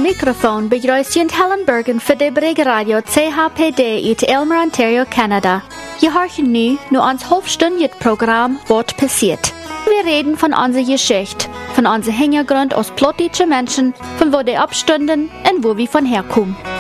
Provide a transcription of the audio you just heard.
microfoon begrüßt Helen Bergen für die Brig-Radio CHPD in Aylmer, Ontario, Kanada. Je horchen nu ons halfstündiges Programm Wat passiert. Wir reden von unserer Geschichte, von unserem Hintergrund als plottische Menschen, von wo die abstünden und wo wir von herkommen.